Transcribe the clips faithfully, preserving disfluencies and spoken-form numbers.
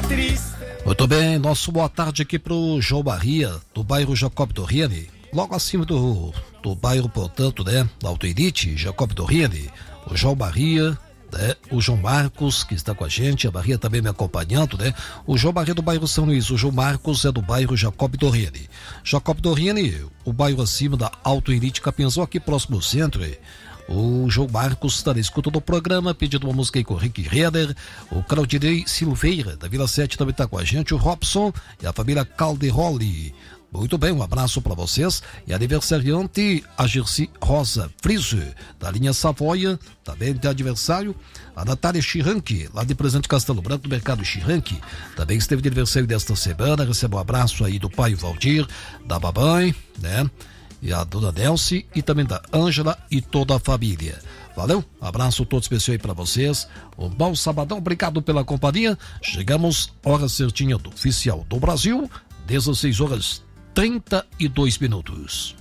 Muito bem, nosso boa tarde aqui pro João Barria, do bairro Jacob Dorriani, logo acima do, do bairro, portanto, né, da Autoelite, Jacob Dorriani, o João Barria, né, o João Marcos, que está com a gente, a Barria também me acompanhando, né, o João Barria do bairro São Luís, o João Marcos é do bairro Jacob Dorriani. Jacob Dorriani, o bairro acima da Autoelite Capianzó, aqui próximo ao centro. O João Marcos está na escuta do programa, pedindo uma música aí com o Rick Reder. O Claudinei Silveira, da Vila sete, também está com a gente. O Robson e a família Calderoli. Muito bem, um abraço para vocês. E aniversariante, a Gersi Rosa Friso, da linha Savoia, também tem aniversário. A Natália Chiranque, lá de Presente Castelo Branco, do Mercado Chiranque, também esteve de aniversário desta semana. Recebe um abraço aí do pai Valdir, da babãe, né? E a dona Nelce e também da Ângela e toda a família. Valeu? Abraço todo especial aí pra vocês. Um bom sabadão, obrigado pela companhia. Chegamos, hora certinha do Oficial do Brasil, dezesseis horas trinta e dois minutos.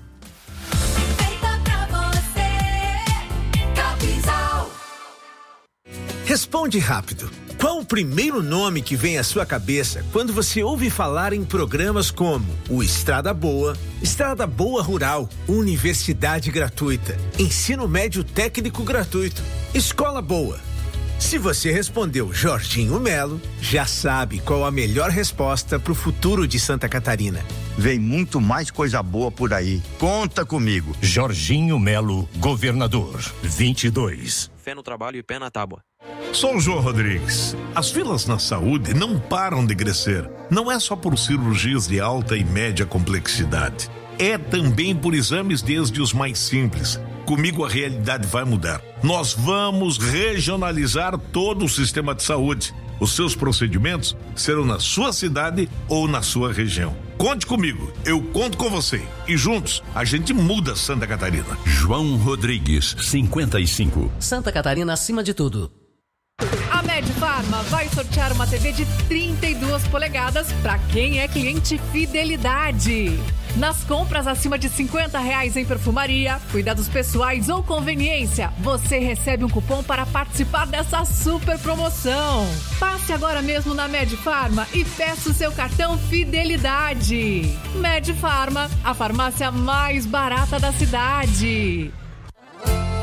Responde rápido. Qual o primeiro nome que vem à sua cabeça quando você ouve falar em programas como o Estrada Boa, Estrada Boa Rural, Universidade Gratuita, Ensino Médio Técnico Gratuito, Escola Boa? Se você respondeu Jorginho Melo, já sabe qual a melhor resposta para o futuro de Santa Catarina. Vem muito mais coisa boa por aí. Conta comigo. Jorginho Melo, governador, vinte e dois. Fé no trabalho e pé na tábua. Sou o João Rodrigues. As filas na saúde não param de crescer. Não é só por cirurgias de alta e média complexidade. É também por exames desde os mais simples. Comigo a realidade vai mudar. Nós vamos regionalizar todo o sistema de saúde. Os seus procedimentos serão na sua cidade ou na sua região. Conte comigo, eu conto com você. E juntos, a gente muda Santa Catarina. João Rodrigues, cinquenta e cinco. Santa Catarina acima de tudo. A Medfarma vai sortear uma T V de trinta e duas polegadas para quem é cliente Fidelidade. Nas compras acima de cinquenta reais em perfumaria, cuidados pessoais ou conveniência, você recebe um cupom para participar dessa super promoção. Passe agora mesmo na Medfarma e peça o seu cartão Fidelidade. Medfarma, a farmácia mais barata da cidade.